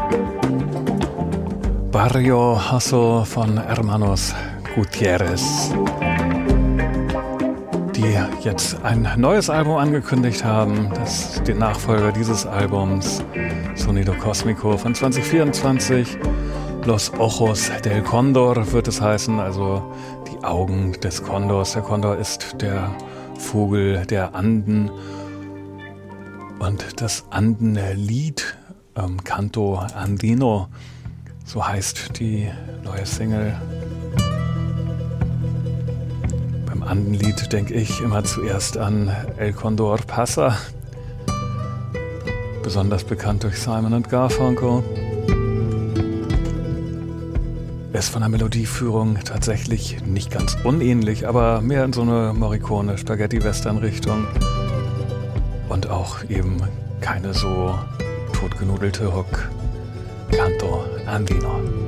Barrio Hustle von Hermanos Gutierrez, die jetzt ein neues Album angekündigt haben, das den Nachfolger dieses Albums, Sonido Cósmico von 2024, Los Ojos del Cóndor wird es heißen, also die Augen des Kondors. Der Kondor ist der Vogel der Anden und das Andenlied, Canto Andino, so heißt die neue Single. Beim Andenlied denke ich immer zuerst an El Condor Pasa, besonders bekannt durch Simon & Garfunkel. Er ist von der Melodieführung tatsächlich nicht ganz unähnlich, aber mehr in so eine Morricone Spaghetti-Western-Richtung und auch eben keine so totgenudelte Hook. Canto Andino.